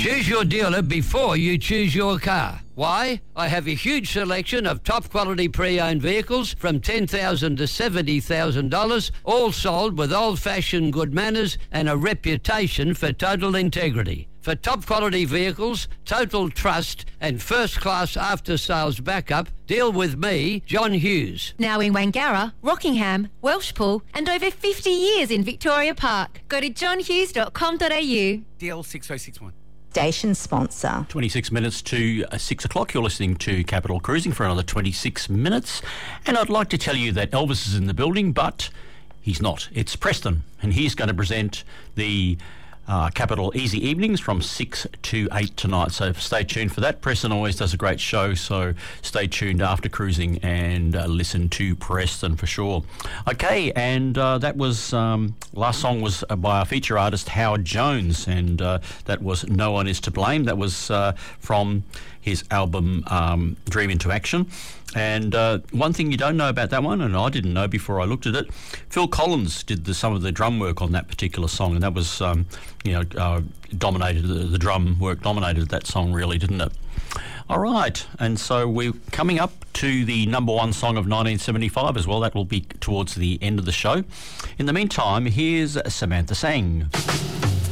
Choose your dealer before you choose your car. Why? I have a huge selection of top quality pre-owned vehicles from $10,000 to $70,000, all sold with old-fashioned good manners and a reputation for total integrity. For top quality vehicles, total trust and first-class after-sales backup, deal with me, John Hughes. Now in Wangara, Rockingham, Welshpool and over 50 years in Victoria Park. Go to johnhughes.com.au. DL 6061. Station sponsor. 26 minutes to 6 o'clock. You're listening to Capital Cruising for another 26 minutes. And I'd like to tell you that Elvis is in the building, but he's not. It's Preston, and he's going to present the Capital Easy Evenings from 6 to 8 tonight. So stay tuned for that. Preston always does a great show, so stay tuned after cruising and listen to Preston for sure. Okay, and that was, last song was by our feature artist Howard Jones, and that was No One Is to Blame. That was from his album Dream Into Action. And one thing you don't know about that one, and I didn't know before I looked at it, Phil Collins did some of the drum work on that particular song, and that was, dominated, the drum work dominated that song really, didn't it? All right, and so we're coming up to the number one song of 1975 as well. That will be towards the end of the show. In the meantime, here's Samantha Sang.